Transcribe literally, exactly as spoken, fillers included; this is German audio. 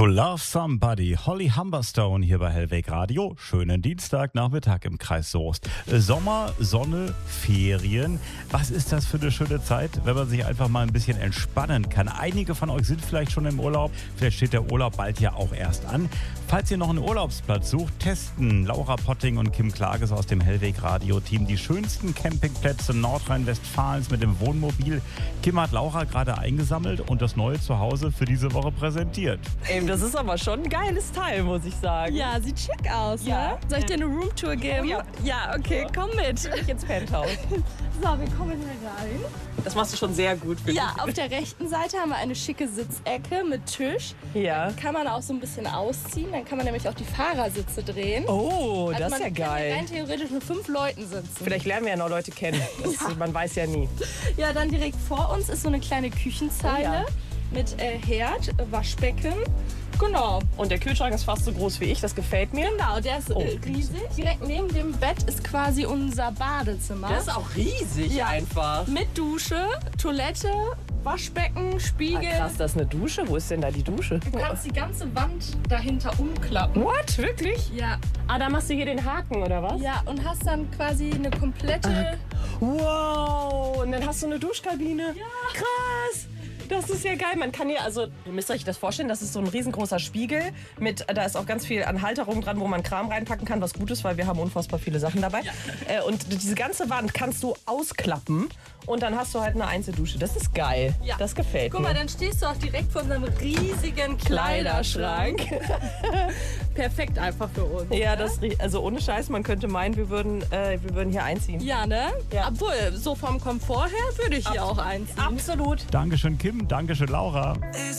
To Love Somebody, Holly Humberstone hier bei Hellweg Radio. Schönen Dienstagnachmittag im Kreis Soest. Sommer, Sonne, Ferien. Was ist das für eine schöne Zeit, wenn man sich einfach mal ein bisschen entspannen kann? Einige von euch sind vielleicht schon im Urlaub. Vielleicht steht der Urlaub bald ja auch erst an. Falls ihr noch einen Urlaubsplatz sucht, testen Laura Potting und Kim Klages aus dem Hellweg Radio Team die schönsten Campingplätze Nordrhein-Westfalens mit dem Wohnmobil. Kim hat Laura gerade eingesammelt und das neue Zuhause für diese Woche präsentiert. Ey, das ist aber schon ein geiles Teil, muss ich sagen. Ja, sieht schick aus, Ja. ne? Soll ich dir eine Roomtour geben? Oh, ja. Ja, okay, komm mit. Ich ins Penthouse. So, wir kommen hier rein. Das machst du schon sehr gut, finde Ja, auf der rechten Seite haben wir eine schicke Sitzecke mit Tisch. ich. Ja. Kann man auch so ein bisschen ausziehen, dann kann man nämlich auch die Fahrersitze drehen. Oh, Also das ist man ja kann hier geil. rein theoretisch mit fünf Leuten sitzen. Vielleicht lernen wir ja noch Leute kennen. Das, Man weiß ja nie. Ja, dann direkt vor uns ist so eine kleine Küchenzeile Oh ja. mit äh, Herd, Waschbecken. Genau. Und der Kühlschrank ist fast so groß wie ich, das gefällt mir. Genau, der ist Oh. äh, riesig. Direkt neben dem Bett ist quasi unser Badezimmer. Das ist auch riesig Ja. einfach. Mit Dusche, Toilette, Waschbecken, Ah, Spiegel. krass, das ist eine Dusche. Wo ist denn da die Dusche? Du kannst die ganze Wand dahinter umklappen. What? Wirklich? Ja. Ah, da machst du hier den Haken, oder was? Ja, und hast dann quasi eine komplette... Wow, und dann hast du eine Duschkabine. Ja. Krass. Das ist ja geil. Man kann hier, also, ihr müsst euch das vorstellen, das ist so ein riesengroßer Spiegel. Mit, da ist auch ganz viel an Halterungen dran, wo man Kram reinpacken kann, was gut ist, weil wir haben unfassbar viele Sachen dabei. Äh, und diese ganze Wand kannst du ausklappen und dann hast du halt eine Einzeldusche. Das ist geil. Ja. Das gefällt Guck mir. mal, dann stehst du auch direkt vor unserem riesigen Kleiderschrank. Perfekt einfach für uns. Ja, das, also ohne Scheiß, man könnte meinen, wir würden, äh, wir würden hier einziehen. Ja, ne? Ja. Obwohl, so vom Komfort her würde ich hier auch einziehen. Absolut. Dankeschön Kim, Dankeschön Laura.